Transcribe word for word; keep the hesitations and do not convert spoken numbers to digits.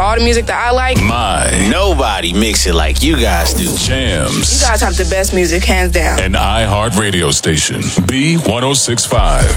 all the music that I like. My. Nobody mix it like you guys do. Jams. You guys have the best music, hands down. An iHeart radio station. B one oh six point five.